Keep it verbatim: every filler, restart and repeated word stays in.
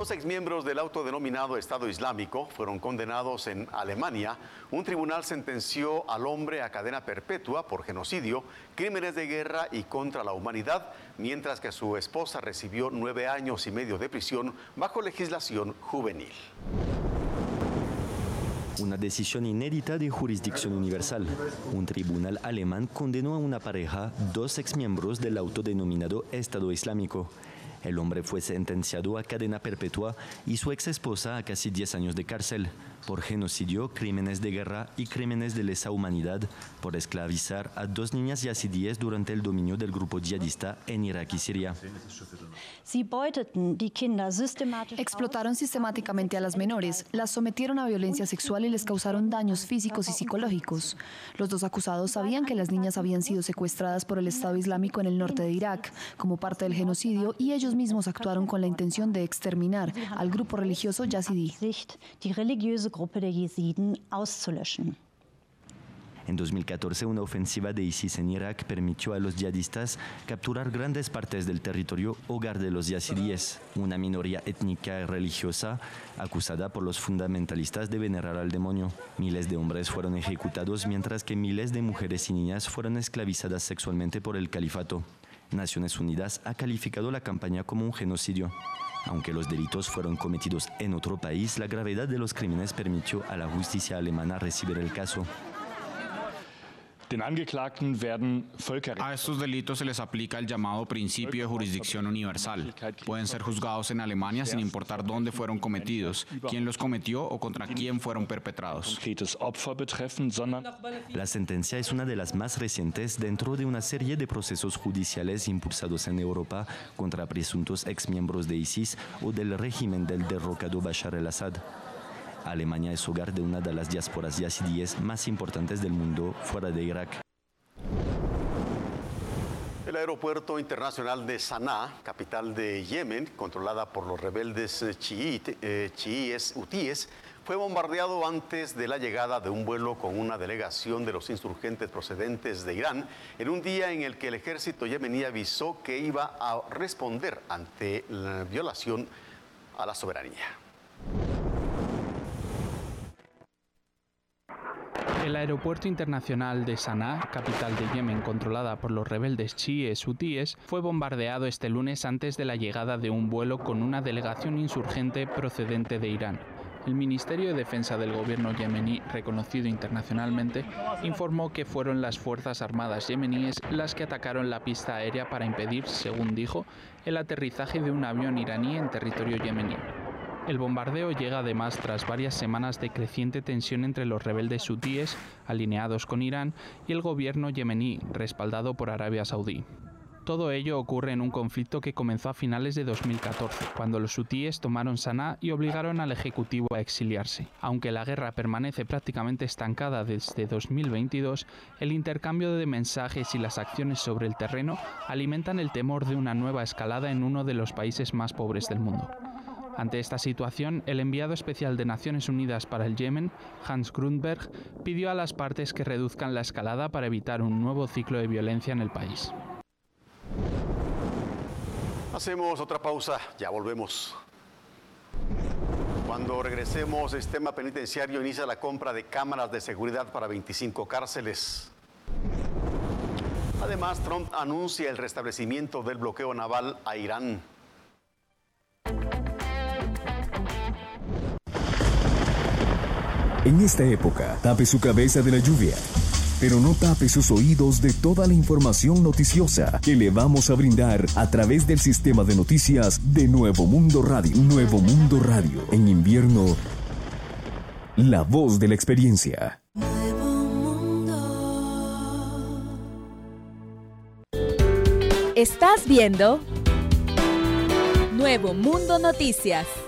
Dos exmiembros del autodenominado Estado Islámico fueron condenados en Alemania. Un tribunal sentenció al hombre a cadena perpetua por genocidio, crímenes de guerra y contra la humanidad, mientras que su esposa recibió nueve años y medio de prisión bajo legislación juvenil. Una decisión inédita de jurisdicción universal. Un tribunal alemán condenó a una pareja, dos exmiembros del autodenominado Estado Islámico. El hombre fue sentenciado a cadena perpetua y su exesposa a casi diez años de cárcel por genocidio, crímenes de guerra y crímenes de lesa humanidad por esclavizar a dos niñas yazidíes durante el dominio del grupo yihadista en Irak y Siria. Explotaron sistemáticamente a las menores, las sometieron a violencia sexual y les causaron daños físicos y psicológicos. Los dos acusados sabían que las niñas habían sido secuestradas por el Estado Islámico en el norte de Irak como parte del genocidio y ellos mismos actuaron con la intención de exterminar al grupo religioso yazidí. En dos mil catorce, una ofensiva de ISIS en Irak permitió a los yihadistas capturar grandes partes del territorio hogar de los yazidíes, una minoría étnica y religiosa acusada por los fundamentalistas de venerar al demonio. Miles de hombres fueron ejecutados, mientras que miles de mujeres y niñas fueron esclavizadas sexualmente por el califato. Naciones Unidas ha calificado la campaña como un genocidio. Aunque los delitos fueron cometidos en otro país, la gravedad de los crímenes permitió a la justicia alemana recibir el caso. A estos delitos se les aplica el llamado principio de jurisdicción universal. Pueden ser juzgados en Alemania sin importar dónde fueron cometidos, quién los cometió o contra quién fueron perpetrados. La sentencia es una de las más recientes dentro de una serie de procesos judiciales impulsados en Europa contra presuntos exmiembros de ISIS o del régimen del derrocado Bashar al-Assad. Alemania es hogar de una de las diásporas yazidíes más importantes del mundo fuera de Irak. El aeropuerto internacional de Saná, capital de Yemen, controlada por los rebeldes chiíes, eh, chiíes hutíes, fue bombardeado antes de la llegada de un vuelo con una delegación de los insurgentes procedentes de Irán, en un día en el que el ejército yemení avisó que iba a responder ante la violación a la soberanía. El aeropuerto internacional de Saná, capital de Yemen controlada por los rebeldes chiíes hutíes, fue bombardeado este lunes antes de la llegada de un vuelo con una delegación insurgente procedente de Irán. El Ministerio de Defensa del gobierno yemení, reconocido internacionalmente, informó que fueron las Fuerzas Armadas yemeníes las que atacaron la pista aérea para impedir, según dijo, el aterrizaje de un avión iraní en territorio yemení. El bombardeo llega además tras varias semanas de creciente tensión entre los rebeldes hutíes, alineados con Irán, y el gobierno yemení, respaldado por Arabia Saudí. Todo ello ocurre en un conflicto que comenzó a finales de dos mil catorce, cuando los hutíes tomaron Saná y obligaron al ejecutivo a exiliarse. Aunque la guerra permanece prácticamente estancada desde dos mil veintidós, el intercambio de mensajes y las acciones sobre el terreno alimentan el temor de una nueva escalada en uno de los países más pobres del mundo. Ante esta situación, el enviado especial de Naciones Unidas para el Yemen, Hans Grundberg, pidió a las partes que reduzcan la escalada para evitar un nuevo ciclo de violencia en el país. Hacemos otra pausa, ya volvemos. Cuando regresemos, el sistema penitenciario inicia la compra de cámaras de seguridad para veinticinco cárceles. Además, Trump anuncia el restablecimiento del bloqueo naval a Irán. En esta época, tape su cabeza de la lluvia, pero no tape sus oídos de toda la información noticiosa que le vamos a brindar a través del sistema de noticias de Nuevo Mundo Radio. Nuevo Mundo Radio. En invierno, la voz de la experiencia. Nuevo Mundo. Estás viendo Nuevo Mundo Noticias.